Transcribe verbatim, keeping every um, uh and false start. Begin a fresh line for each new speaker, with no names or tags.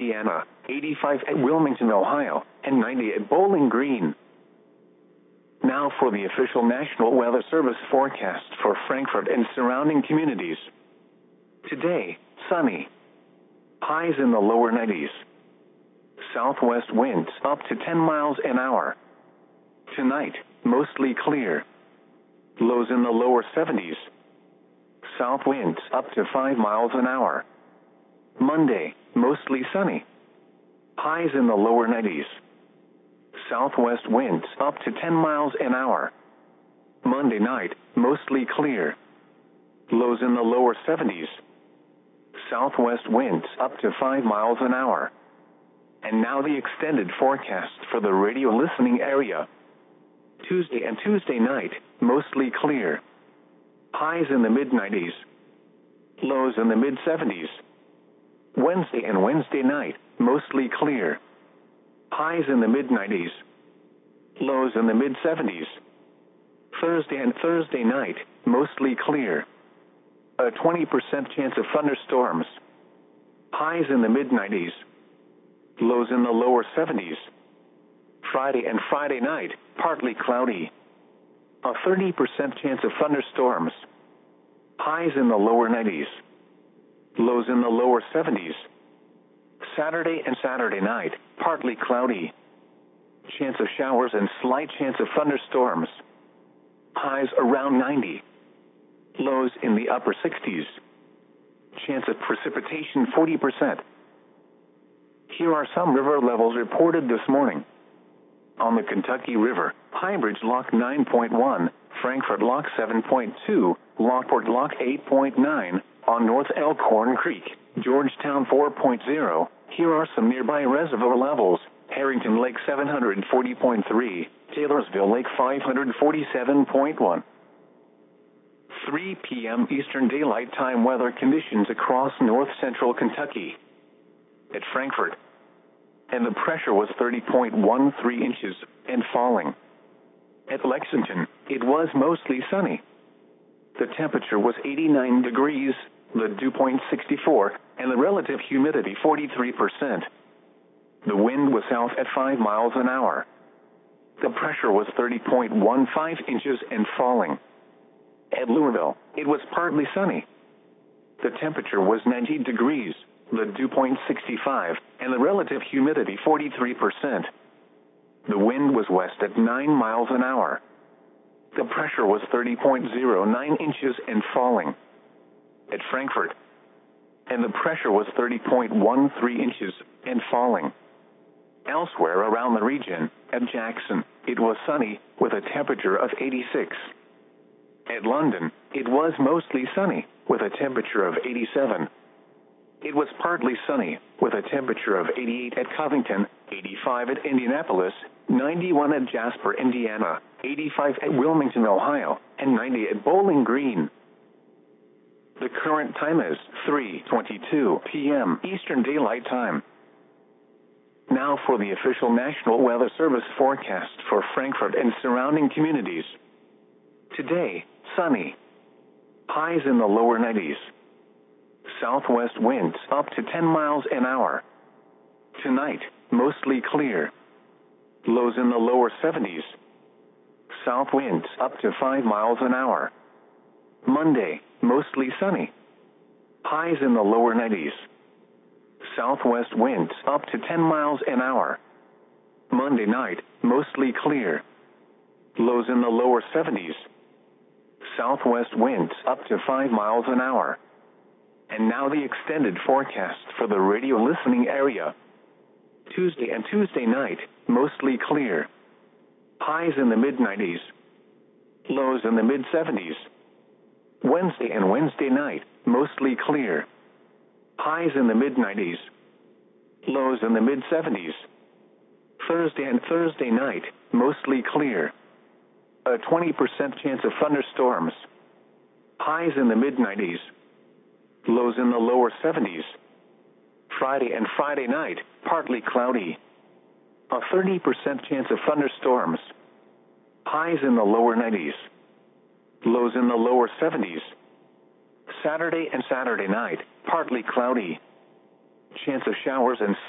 Indiana, eighty-five at Wilmington, Ohio, and ninety at Bowling Green. Now for the official National Weather Service forecast for Frankfort and surrounding communities. Today, sunny. Highs in the lower nineties. Southwest winds up to ten miles an hour. Tonight, mostly clear. Lows in the lower seventies. South winds up to five miles an hour. Monday, mostly sunny. Highs in the lower nineties. Southwest winds up to ten miles an hour. Monday night, mostly clear. Lows in the lower seventies. Southwest winds up to five miles an hour. And now the extended forecast for the radio listening area. Tuesday and Tuesday night, mostly clear. Highs in the mid nineties. Lows in the mid seventies. Wednesday and Wednesday night, mostly clear. Highs in the mid nineties. Lows in the mid seventies. Thursday and Thursday night, mostly clear. A twenty percent chance of thunderstorms. Highs in the mid nineties. Lows in the lower seventies. Friday and Friday night, partly cloudy. A thirty percent chance of thunderstorms. Highs in the lower nineties. Lows in the lower seventies. Saturday and Saturday night, partly cloudy. Chance of showers and slight chance of thunderstorms. Highs around ninety. Lows in the upper sixties. Chance of precipitation forty percent. Here are some river levels reported this morning. On the Kentucky River, Highbridge Lock nine point one, Frankfort Lock seven point two, Lockport Lock eight point nine, on North Elkhorn Creek, Georgetown four point oh. Here are some nearby reservoir levels. Harrington Lake seven hundred forty point three, Taylorsville Lake five hundred forty-seven point one. three p m Eastern Daylight Time weather conditions across north central Kentucky. At Frankfort, and the pressure was thirty point one three inches and falling. At Lexington, it was mostly sunny. The temperature was eighty-nine degrees, the dew point sixty-four, and the relative humidity forty-three percent. The wind was south at five miles an hour. The pressure was thirty point one five inches and falling. At Louisville, it was partly sunny. The temperature was ninety degrees, the dew point sixty-five, and the relative humidity forty-three percent. The wind was west at nine miles an hour. The pressure was thirty point oh nine inches and falling. At Frankfort, and the pressure was thirty point one three inches and falling. Elsewhere around the region, at Jackson, it was sunny with a temperature of eighty-six. At London, it was mostly sunny with a temperature of eighty-seven. It was partly sunny with a temperature of eighty-eight at Covington, eighty-five at Indianapolis, ninety-one at Jasper, Indiana, eighty-five at Wilmington, Ohio, and ninety at Bowling Green. The current time is three twenty-two p m Eastern Daylight Time. Now for the official National Weather Service forecast for Frankfort and surrounding communities. Today, sunny. Highs in the lower nineties. Southwest winds up to ten miles an hour. Tonight, mostly clear. Lows in the lower seventies. South winds up to five miles an hour. Monday, mostly sunny. Highs in the lower nineties. Southwest winds up to ten miles an hour. Monday night, mostly clear. Lows in the lower seventies. Southwest winds up to five miles an hour. And now the extended forecast for the radio listening area. Tuesday and Tuesday night, mostly clear. Highs in the mid nineties. Lows in the mid seventies. Wednesday and Wednesday night, mostly clear. Highs in the mid nineties. Lows in the mid seventies. Thursday and Thursday night, mostly clear. A twenty percent chance of thunderstorms. Highs in the mid nineties. Lows in the lower seventies. Friday and Friday night, partly cloudy. A thirty percent chance of thunderstorms. Highs in the lower nineties. Lows in the lower seventies. Saturday and Saturday night, partly cloudy. Chance of showers and